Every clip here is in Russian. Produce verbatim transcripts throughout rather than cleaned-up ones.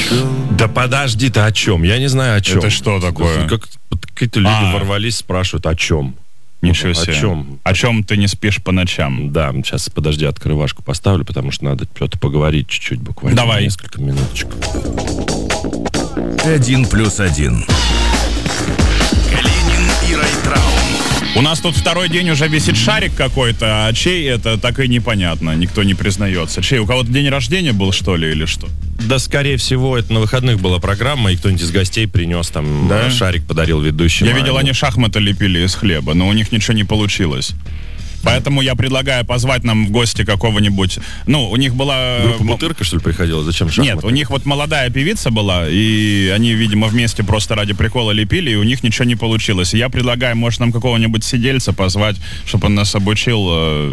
чем? Да подожди, ты о чем? Я не знаю, о чем. Это что такое? Как, какие-то люди А. ворвались, спрашивают, о чем? Ничего себе. О чем? О чем ты не спишь по ночам? Да, сейчас, подожди, открывашку поставлю, потому что надо что-то поговорить чуть-чуть, буквально. Давай. Несколько минуточек. Один плюс один. Калинин и Райтрау. У нас тут второй день уже висит шарик какой-то, а чей это так и непонятно, никто не признается. Чей, у кого-то день рождения был, что ли, или что? Да, скорее всего, это на выходных была программа, и кто-нибудь из гостей принес там, Да? шарик, подарил ведущему. Я видел, они шахматы лепили из хлеба, но у них ничего не получилось. Поэтому я предлагаю позвать нам в гости какого-нибудь... Ну, у них была... Группа «Бутырка», что ли, приходила? Зачем шахматы? Нет, у них вот молодая певица была, и они, видимо, вместе просто ради прикола лепили, и у них ничего не получилось. И я предлагаю, может, нам какого-нибудь сидельца позвать, чтобы он нас обучил... э,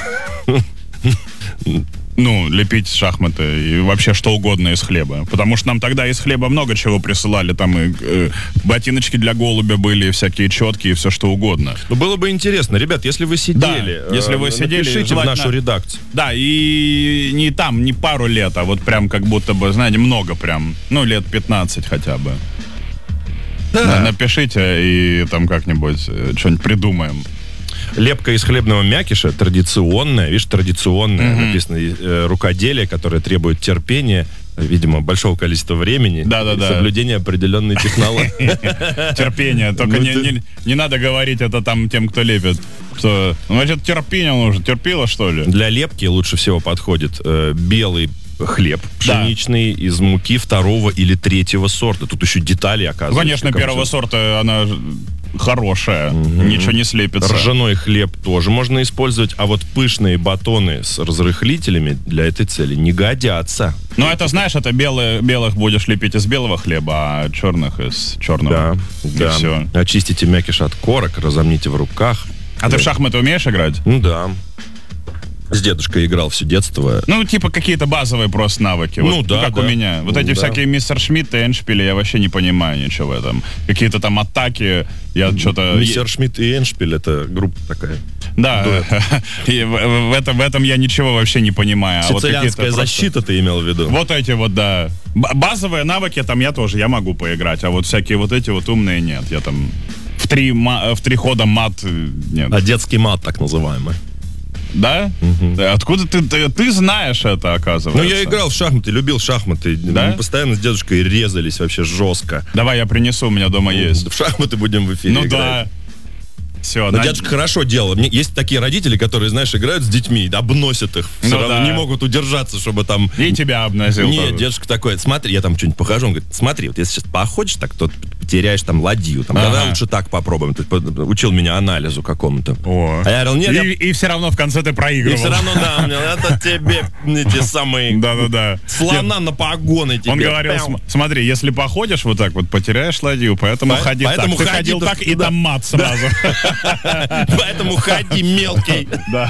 Ну, лепить шахматы и вообще что угодно из хлеба. Потому что нам тогда из хлеба много чего присылали. Там и э, ботиночки для голубя были, всякие четкие, и все что угодно. Ну, было бы интересно. Ребят, если вы сидели, Да, если вы э, сидели, напишите в желательно- нашу редакцию. Да, и не там, не пару лет, а вот прям как будто бы, знаете, много прям. Ну, лет пятнадцать хотя бы. Да, напишите и там как-нибудь э, что-нибудь придумаем. Лепка из хлебного мякиша традиционная, видишь, традиционная, Мгм. написано, э, рукоделие, которое требует терпения, видимо, большого количества времени, Да-да-да. и соблюдения определенной технологии. Терпение. Только Ну, не, ты- не, не надо говорить это там тем, кто лепит. Что, ну, значит, терпение нужно. Терпило, что ли? Для лепки лучше всего подходит э, белый хлеб пшеничный из муки второго или третьего сорта. Тут еще детали, оказывается. Конечно, как первого же. сорта она хорошая. Ничего не слепится. Ржаной хлеб тоже можно использовать, а вот пышные батоны с разрыхлителями для этой цели не годятся. Ну, это, знаешь, это белые, белых будешь лепить из белого хлеба, а черных из черного. Да, И да. всё. Очистите мякиш от корок, разомните в руках. А ты в шахматы умеешь играть? Ну да. С дедушкой играл все детство. Ну, типа какие-то базовые просто навыки. Ну, Вот, да, как да. у меня. Вот Ну, эти да. всякие мистер Шмидт и Эндшпили, я вообще не понимаю ничего в этом. Какие-то там атаки, я что-то... Мистер Шмидт и Эндшпиль — это группа такая. Да, и в, в этом, в этом я ничего вообще не понимаю. А вот Сицилианская какие-то просто- защита ты имел в виду? Вот эти вот, да. Б- базовые навыки там я тоже, я могу поиграть, а вот всякие вот эти вот умные нет. Я там в три, ма- в три хода мат э, нет. А детский мат, так называемый. Да? Да, откуда ты, ты, ты знаешь это, оказывается? Ну, я играл в шахматы, любил шахматы. Да? Мы постоянно с дедушкой резались вообще жестко. Давай я принесу, у меня дома есть. В шахматы будем в эфире Ну играть. да. Все, Но дедушка хорошо делал. Мне- Есть такие родители, которые, знаешь, играют с детьми, обносят их. Все Ну равно да. не могут удержаться, чтобы там... И тебя обносил. Нет, тоже. дедушка такой, смотри, я там что-нибудь похожу, он говорит, смотри, вот если сейчас походишь, так то потеряешь там ладью, там, Ага. давай лучше так попробуем. Ты по- учил меня анализу какому-то. О. А я говорил, нет, я- И, и все равно в конце ты и проигрывал. все равно, да, у меня это тебе эти самые Да-да-да. слона на погоны тебе. Он говорил, Пяу. см- смотри, если походишь вот так вот, потеряешь ладью, поэтому По- ходи поэтому так. Ты ходи ходил тут- так и да. там мат сразу. Поэтому ходи, мелкий.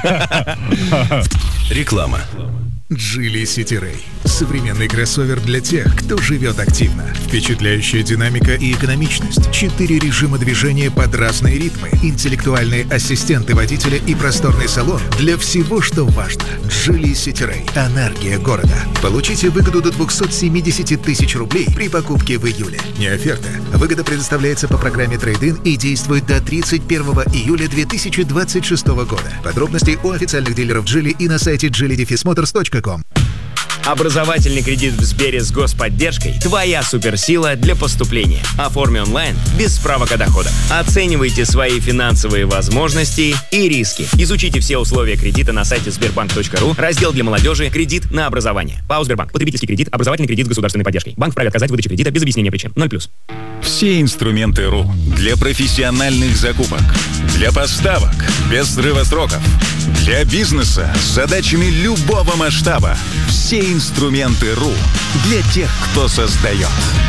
Реклама. Джили Сити Рэй. Современный кроссовер для тех, кто живет активно. Впечатляющая динамика и экономичность. Четыре режима движения под разные ритмы. Интеллектуальные ассистенты водителя и просторный салон для всего, что важно. Джили Сити Рэй. Энергия города. Получите выгоду до двести семьдесят тысяч рублей при покупке в июле. Не оферта. Выгода предоставляется по программе Трейд-ин и действует до тридцать первого июля две тысячи двадцать шестого года. Подробности у официальных дилеров Джили и на сайте джили моторс точка ком. Образовательный кредит в Сбере с господдержкой – твоя суперсила для поступления. Оформи онлайн без справок о доходах. Оценивайте свои финансовые возможности и риски. Изучите все условия кредита на сайте сбербанк точка ру, раздел для молодежи «Кредит на образование». ПАО «Сбербанк». Потребительский кредит, образовательный кредит с государственной поддержкой. Банк вправе отказать в выдаче кредита без объяснения причин. ноль плюс. Все инструменты РУ для профессиональных закупок, для поставок без срыва сроков, для бизнеса с задачами любого масштаба. Все инструменты РУ для тех, кто создает.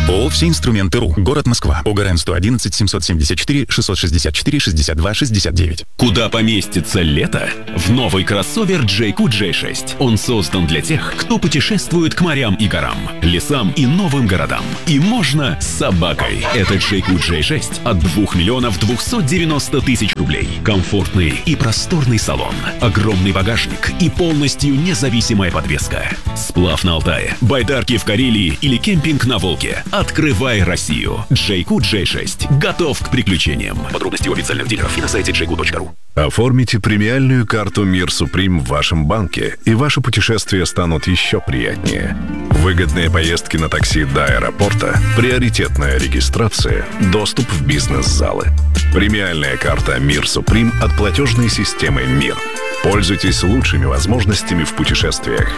ООО «Все инструменты.ру». Город Москва. ОГРН сто одиннадцать семьсот семьдесят четыре шестьсот шестьдесят четыре шестьдесят два шестьдесят девять. Куда поместится лето? В новый кроссовер джей кью джей шесть. Он создан для тех, кто путешествует к морям и горам, лесам и новым городам. И можно с собакой. Это джей кью джей шесть от двух миллионов двухсот девяноста тысяч рублей. Комфортный и просторный салон, огромный багажник и полностью независимая подвеска. Сплав на Алтае, байдарки в Карелии или кемпинг на Волге. Открывай Россию. джей кью джей шесть. Готов к приключениям. Подробности у официальных дилеров и на сайте джей кью точка ру. Оформите премиальную карту «Мир Суприм» в вашем банке, и ваши путешествия станут еще приятнее. Выгодные поездки на такси до аэропорта, приоритетная регистрация, доступ в бизнес-залы. Премиальная карта «Мир Суприм» от платежной системы «Мир». Пользуйтесь лучшими возможностями в путешествиях.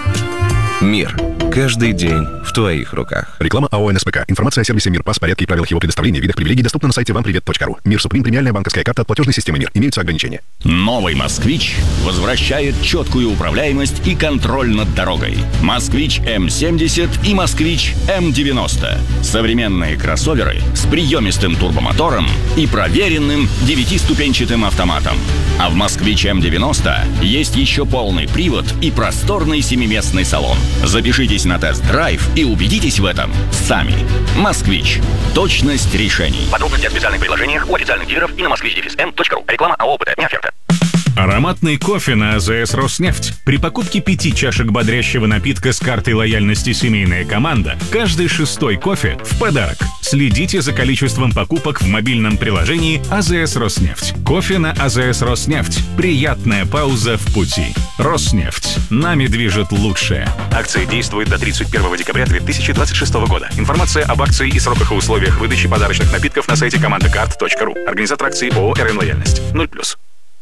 Мир. Каждый день в твоих руках. Реклама АО НСПК. Информация о сервисе «Мир», пас, порядке и правилах его предоставления, видах привилегий доступна на сайте вам привет точка ру. «Мир Суприм» — премиальная банковская карта от платежной системы «Мир». Имеются ограничения. Новый «Москвич» возвращает четкую управляемость и контроль над дорогой. «Москвич эм семьдесят» и «Москвич эм девяносто». Современные кроссоверы с приемистым турбомотором и проверенным девятиступенчатым автоматом. А в «Москвич эм девяносто» есть еще полный привод и просторный семиместный салон. Запишитесь на тест-драйв и убедитесь в этом сами. «Москвич». Точность решений. Подробности о специальных предложениях у официальных дилеров и на москвич эм точка ру. Реклама АО ОПТ. Не оферта. Ароматный кофе на АЗС «Роснефть». При покупке пяти чашек бодрящего напитка с картой лояльности «Семейная команда» каждый шестой кофе в подарок. Следите за количеством покупок в мобильном приложении АЗС «Роснефть». Кофе на АЗС «Роснефть». Приятная пауза в пути. «Роснефть». Нами движет лучшее. Акция действует до тридцать первого декабря две тысячи двадцать шестого года. Информация об акции и сроках и условиях выдачи подарочных напитков на сайте командакарт точка ру. Организатор акции ООО «РН Лояльность». ноль плюс.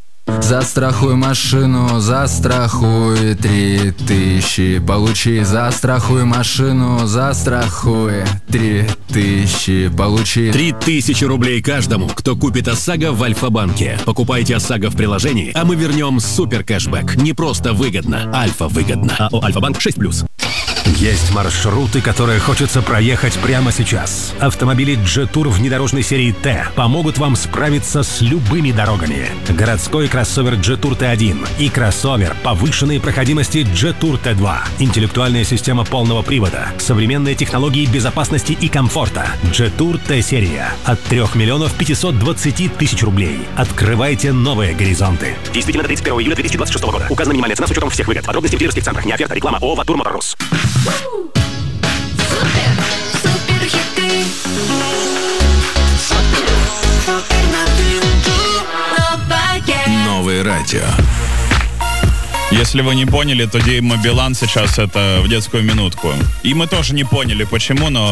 Застрахуй машину, застрахуй три тысячи. Получи, застрахуй машину, застрахуй три тысячи. Получи. Три тысячи рублей каждому, кто купит ОСАГО в Альфа-банке. Покупайте ОСАГО в приложении, а мы вернем супер кэшбэк. Не просто выгодно, Альфа выгодно. АО «Альфа-банк» шесть плюс. Есть маршруты, которые хочется проехать прямо сейчас. Автомобили джетур внедорожной серии Т помогут вам справиться с любыми дорогами. Городской кроссовер джетур Т один и кроссовер повышенной проходимости джетур Т два. Интеллектуальная система полного привода, современные технологии безопасности и комфорта. джетур Т-серия от трёх миллионов пятисот двадцати тысяч рублей. Открывайте новые горизонты. Действительно до тридцать первого июля две тысячи двадцать шестого года. Указана минимальная цена с учетом всех выгод. Подробности в дилерских центрах. Не оферта. Реклама ООО «Ватур Моторс». Новое радио. Если вы не поняли, то Дима Билан сейчас это в детскую минутку. И мы тоже не поняли, почему, но